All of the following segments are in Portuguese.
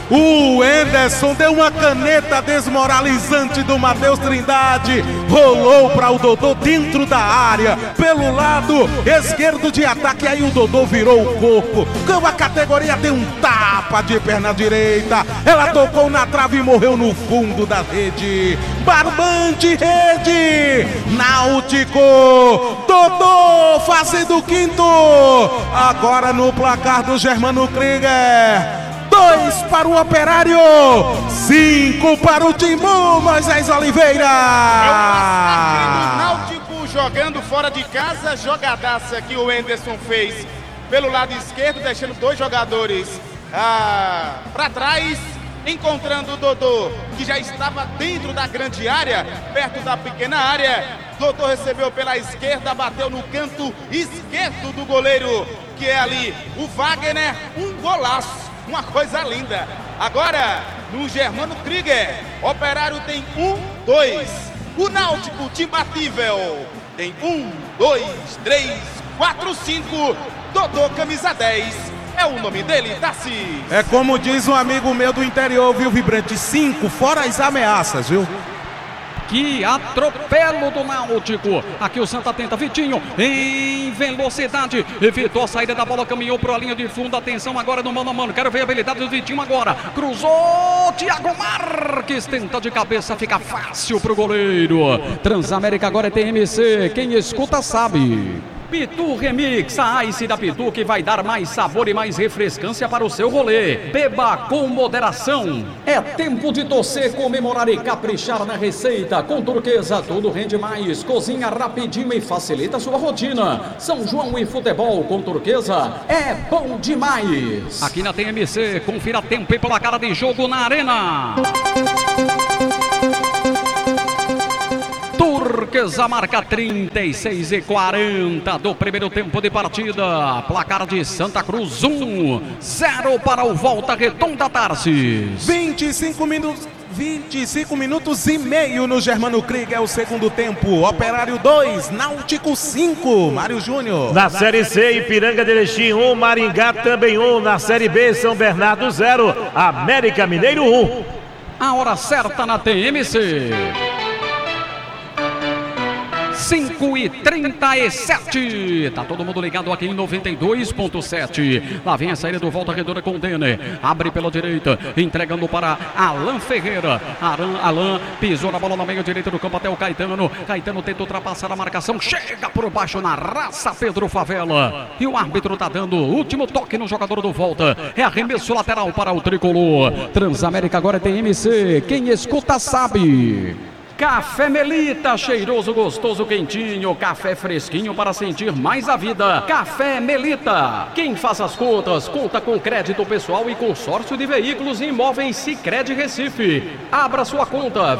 O Enderson deu uma caneta desmoralizante do Matheus Trindade. Rolou para o Dodô dentro da área, pelo lado esquerdo de ataque. Aí o Dodô virou o corpo. A categoria deu um tapa de perna direita. Ela tocou na trave e morreu no fundo da rede. Barbante rede. Náutico. Dodô fazendo o quinto. Agora no placar do Germano Krieger. 2 para o Operário, 5 para o Timbu, Moisés Oliveira. É o massacre do Náutico jogando fora de casa. Jogadaça que o Enderson fez pelo lado esquerdo, deixando 2 jogadores para trás, encontrando o Dodô, que já estava dentro da grande área, perto da pequena área. Dodô recebeu pela esquerda, bateu no canto esquerdo do goleiro, que é ali o Wagner. Um golaço. Uma coisa linda. Agora, no Germano Krieger, Operário tem 1, 2. O Náutico, imbatível, tem 1, 2, 3, 4, 5. Dodô, camisa 10. É o nome dele, Tarcísio. É como diz um amigo meu do interior, viu, Vibrante? 5, fora as ameaças, viu? Que atropelo do Náutico. Aqui o Santa tenta, Vitinho em velocidade, evitou a saída da bola, caminhou para a linha de fundo. Atenção agora no mano a mano, quero ver a habilidade do Vitinho agora. Cruzou, Thiago Marques tenta de cabeça, fica fácil pro goleiro. Transamérica agora é TMC, quem escuta sabe. Pitu Remix, a Ice da Pitu, que vai dar mais sabor e mais refrescância para o seu rolê. Beba com moderação. É tempo de torcer, comemorar e caprichar na receita. Com Turquesa, tudo rende mais. Cozinha rapidinho e facilita sua rotina. São João e futebol com Turquesa é bom demais. Aqui na TMC, confira tempo e pela cara de jogo na arena. Turquesa marca 36:40 do primeiro tempo de partida. Placar de Santa Cruz 1-0 para o Volta Redonda, Tarsis. 25 minutos e meio no Germano Krieger, é o segundo tempo. Operário 2, Náutico 5. Mário Júnior. Na Série C, Ipiranga de Erechim 1, Maringá também 1. Na Série B, São Bernardo 0, América Mineiro 1. A hora certa na TMC. 5:37. Tá todo mundo ligado aqui em 92.7. Lá vem a saída do Volta Redonda com o Denner. Abre pela direita, entregando para Alan Ferreira. Alan pisou na bola na meia direita do campo até o Caetano. Caetano tenta ultrapassar a marcação. Chega por baixo na raça Pedro Favela. E o árbitro tá dando o último toque no jogador do Volta. É arremesso lateral para o tricolor. Transamérica agora tem MC. Quem escuta sabe. Café Melita, cheiroso, gostoso, quentinho. Café fresquinho para sentir mais a vida. Café Melita. Quem faz as contas, conta com crédito pessoal e consórcio de veículos e imóveis Sicredi Recife. Abra sua conta,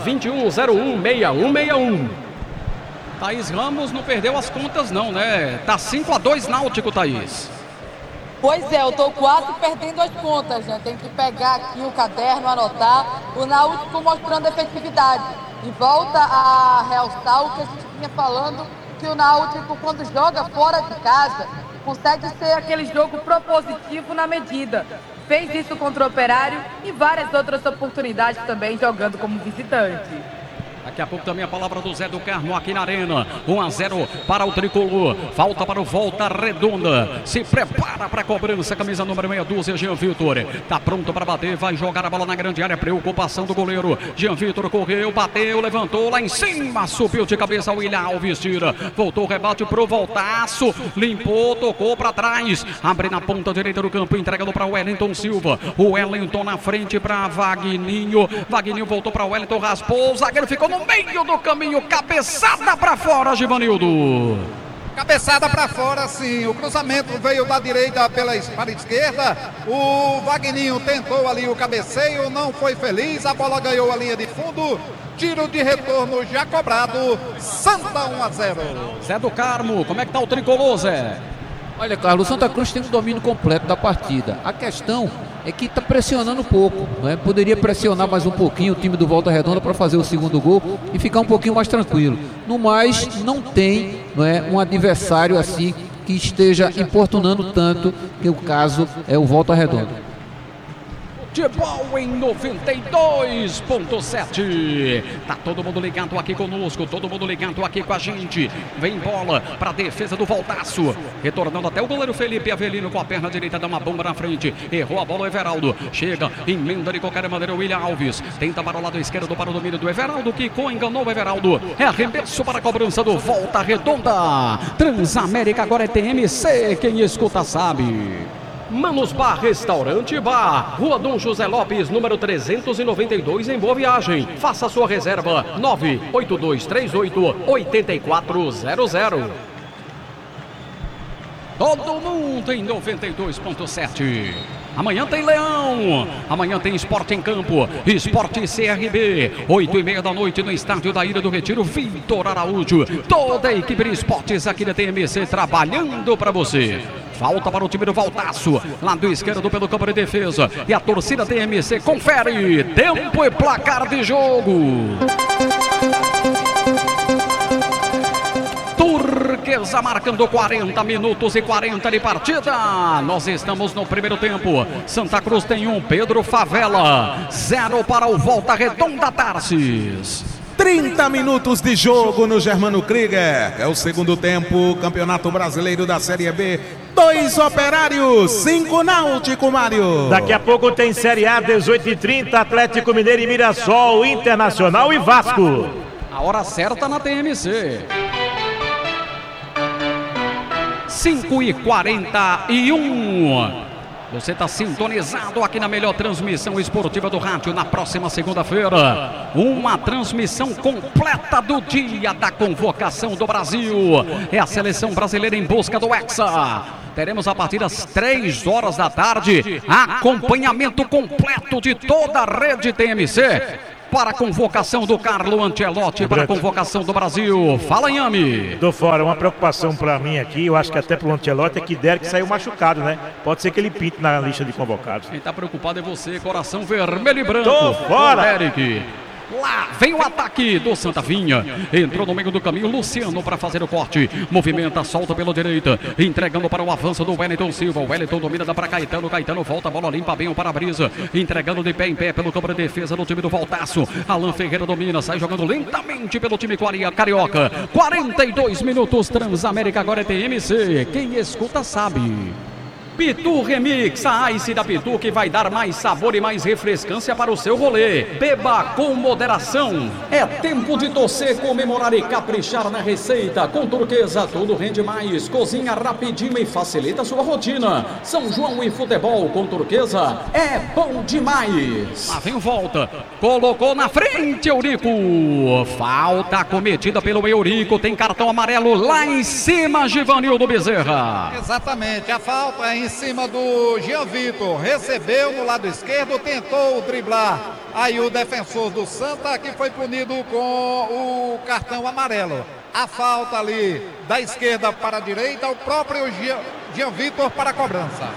21016161. Thaís Ramos não perdeu as contas não, né? Tá 5-2 Náutico, Thaís. Pois é, eu tô quase perdendo as contas, né? Tem que pegar aqui o caderno, anotar. O Náutico mostrando efetividade. E volta a realçar o que a gente vinha falando, que o Náutico, quando joga fora de casa, consegue ser aquele jogo propositivo na medida. Fez isso contra o Operário e várias outras oportunidades também jogando como visitante. Daqui a pouco também a palavra do Zé do Carmo aqui na arena. 1-0 para o tricolor. Falta para o Volta Redonda. Se prepara para a cobrança. Camisa número 62, Jean Vitor. Tá pronto para bater. Vai jogar a bola na grande área. Preocupação do goleiro. Jean Vitor correu, bateu, levantou lá em cima. Subiu de cabeça o William Alves. Tira. Voltou, rebate pro Voltaço. Limpou, tocou para trás. Abre na ponta direita do campo. Entregando para o Wellington Silva. O Wellington na frente para Vagninho. Vagninho voltou para o Wellington. Raspou. O zagueiro ficou no meio do caminho, cabeçada para fora, Givanildo. Cabeçada para fora, sim. O cruzamento veio da direita para a esquerda. O Vagninho tentou ali o cabeceio, não foi feliz. A bola ganhou a linha de fundo. Tiro de retorno já cobrado. Santa 1-0. Zé do Carmo, como é que tá o tricolor, Zé? Olha, Carlos, o Santa Cruz tem um domínio completo da partida. A questão é que está pressionando um pouco, não é? Poderia pressionar mais um pouquinho o time do Volta Redonda para fazer o segundo gol e ficar um pouquinho mais tranquilo. No mais, não tem, não é, um adversário assim que esteja importunando tanto, que o caso é o Volta Redonda. futebol em 92.7. Tá todo mundo ligado aqui conosco, todo mundo ligado aqui com a gente. Vem bola para a defesa do Voltaço. Retornando até o goleiro Felipe Avelino com a perna direita, dá uma bomba na frente. Errou a bola o Everaldo. Chega, emenda de qualquer maneira o William Alves. Tenta para o lado esquerdo para o domínio do Everaldo. Kiko enganou o Everaldo. É arremesso para a cobrança do Volta Redonda. Transamérica agora é TMC. Quem escuta sabe. Manos Bar Restaurante Bar, Rua Dom José Lopes, número 392, em Boa Viagem. Faça sua reserva 98238-8400. Todo mundo em 92.7. Amanhã tem Leão, amanhã tem Esporte em Campo, Esporte CRB, 8h30 da noite no estádio da Ilha do Retiro, Vitor Araújo, toda a equipe de esportes aqui da TMC trabalhando para você. Falta para o time do Voltaço, lado esquerdo pelo campo de defesa, e a torcida TMC confere, tempo e placar de jogo. Turquesa marcando 40 minutos e 40 de partida. Nós estamos no primeiro tempo. Santa Cruz tem 1, Pedro Favela 0 para o Volta Redonda Tarsis. 30 minutos de jogo no Germano Krieger. É o segundo tempo, Campeonato Brasileiro da Série B. 2 Operários, 5 Náutico, Mário. Daqui a pouco tem Série A, 18h30, Atlético Mineiro e Mirassol, Internacional e Vasco. A hora certa na TMC. 5h41. Você está sintonizado aqui na melhor transmissão esportiva do rádio. Na próxima segunda-feira, uma transmissão completa do dia da convocação do Brasil. É a seleção brasileira em busca do Hexa. Teremos a partir das 3 horas da tarde acompanhamento completo de toda a rede TMC para a convocação do Carlo Ancelotti, para a convocação do Brasil. Fala, Inhame. Tô fora, uma preocupação para mim aqui, eu acho que até pro Ancelotti, é que Derek saiu machucado, né? Pode ser que ele pinte na lista de convocados. Quem tá preocupado é você, coração vermelho e branco. Tô fora. Derek. Lá vem o ataque do Santa Vinha. Entrou no meio do caminho Luciano para fazer o corte. Movimenta, solta pela direita. Entregando para o avanço do Wellington Silva. O Wellington domina, dá para Caetano. Caetano volta, a bola limpa bem o para-brisa. Entregando de pé em pé pelo campo de defesa do time do Voltaço. Alan Ferreira domina, sai jogando lentamente pelo time carioca. 42 minutos, Transamérica agora é TMC. Quem escuta sabe. Pitu Remix, a Ice da Pitu que vai dar mais sabor e mais refrescância para o seu rolê. Beba com moderação. É tempo de torcer, comemorar e caprichar na receita. Com Turquesa tudo rende mais. Cozinha rapidinho e facilita a sua rotina. São João e futebol com Turquesa é bom demais. Lá vem o Volta. Colocou na frente Eurico. Falta cometida pelo Eurico. Tem cartão amarelo lá em cima, Givanildo Bezerra. Exatamente, a falta é em cima do Jean Vitor, recebeu no lado esquerdo, tentou driblar aí o defensor do Santa, que foi punido com o cartão amarelo. A falta ali da esquerda para a direita, o próprio Jean Vitor para a cobrança.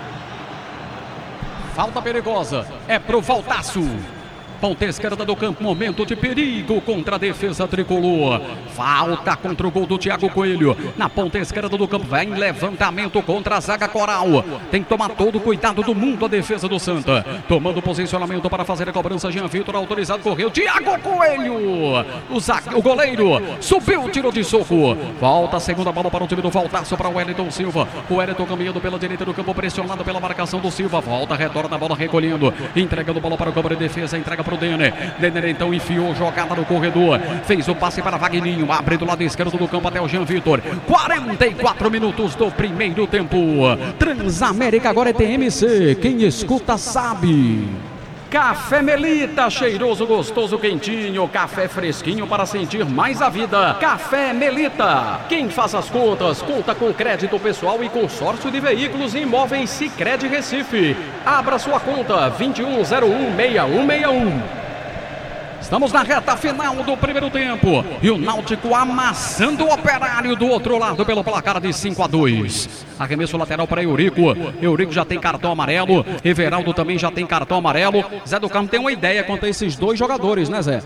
Falta perigosa, é pro Voltaço. Ponta esquerda do campo, momento de perigo contra a defesa tricolor. Falta contra o gol do Thiago Coelho. Na ponta esquerda do campo, vem levantamento contra a zaga coral. Tem que tomar todo o cuidado do mundo a defesa do Santa. Tomando posicionamento para fazer a cobrança, Jean Vitor autorizado, correu Thiago Coelho. O goleiro subiu, tirou de soco. Volta a segunda bola para o time do Voltaço, para o Wellington Silva. O Wellington caminhando pela direita do campo, pressionado pela marcação do Silva. Volta, retorna a bola recolhendo. Entregando bola para o campo de defesa, entrega para o Denner. Denner então enfiou jogada no corredor. Fez o passe para Wagninho. Abre do lado esquerdo do campo até o Jean Vitor. 44 minutos do primeiro tempo. Transamérica agora é TMC. Quem escuta sabe. Café Melita, cheiroso, gostoso, quentinho. Café fresquinho para sentir mais a vida. Café Melita. Quem faz as contas, conta com crédito pessoal e consórcio de veículos e imóveis Sicredi Recife. Abra sua conta 21016161. Estamos na reta final do primeiro tempo. E o Náutico amassando o Operário do outro lado pelo placar de 5-2. Arremesso lateral para Eurico. Eurico já tem cartão amarelo. Everaldo também já tem cartão amarelo. Zé do Carmo tem uma ideia quanto a esses dois jogadores, né, Zé?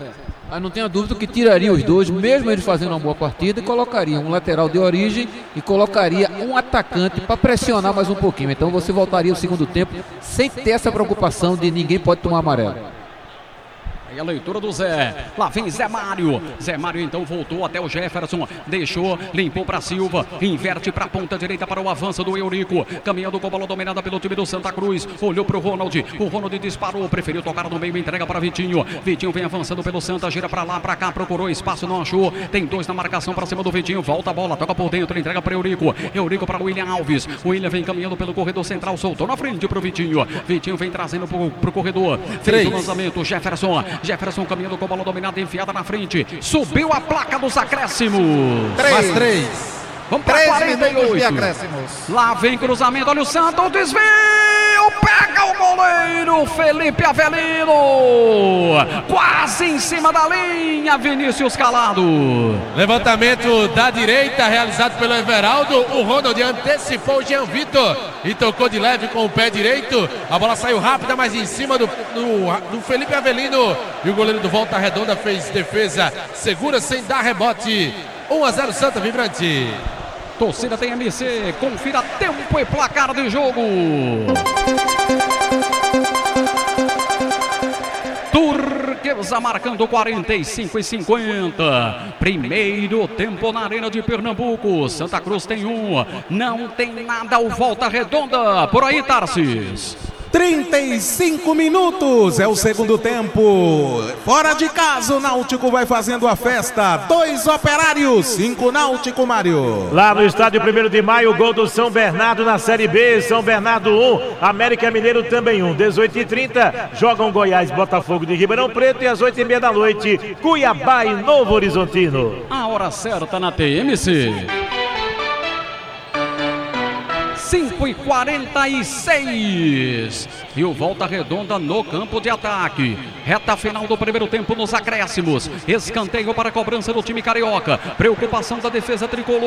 Mas não tenha dúvida que tiraria os dois, mesmo eles fazendo uma boa partida, e colocaria um lateral de origem e colocaria um atacante para pressionar mais um pouquinho. Então você voltaria o segundo tempo sem ter essa preocupação de ninguém pode tomar amarelo. Aí a leitura do Zé. Lá vem Zé Mário. Zé Mário então voltou até o Jefferson. Deixou, limpou para Silva. Inverte para a ponta direita para o avanço do Eurico. Caminhando com a bola dominada pelo time do Santa Cruz. Olhou para o Ronald. O Ronald disparou. Preferiu tocar no meio. Entrega para Vitinho. Vitinho vem avançando pelo Santa. Gira para lá, para cá. Procurou espaço, não achou. Tem dois na marcação para cima do Vitinho. Volta a bola. Toca por dentro. Entrega para Eurico. Eurico para William Alves. O William vem caminhando pelo corredor central. Soltou na frente para o Vitinho. Vitinho vem trazendo para o corredor. Fez o lançamento. Jefferson caminhando com a bola dominada, enfiada na frente. Subiu a placa dos acréscimos. Mais 3. Vamos para 48. Lá vem cruzamento, olha o Santos, desvio. Pega o goleiro Felipe Avelino. Quase em cima da linha, Vinícius Calado. Levantamento da direita realizado pelo Everaldo. O Ronald antecipou o Jean Vitor e tocou de leve com o pé direito. A bola saiu rápida, mas em cima do Felipe Avelino. E o goleiro do Volta Redonda fez defesa segura sem dar rebote. 1-0 Santa Vibrante. Torcida tem MC, confira tempo e placar de jogo. Turquesa marcando 45:50. Primeiro tempo na Arena de Pernambuco. Santa Cruz tem 1, não tem nada o Volta Redonda. Por aí, Tarsis. 35 minutos é o segundo tempo. Fora de casa, o Náutico vai fazendo a festa. 2 Operários, 5 Náutico, Mário. Lá no estádio 1º de Maio, gol do São Bernardo na Série B. São Bernardo 1, América Mineiro também 1. 18h30, jogam Goiás, Botafogo de Ribeirão Preto. E às 8h30 da noite, Cuiabá e Novo Horizontino. A hora certa na TMC. 5h46. E o Volta Redonda no campo de ataque. Reta final do primeiro tempo nos acréscimos. Escanteio para a cobrança do time carioca. Preocupação da defesa tricolor.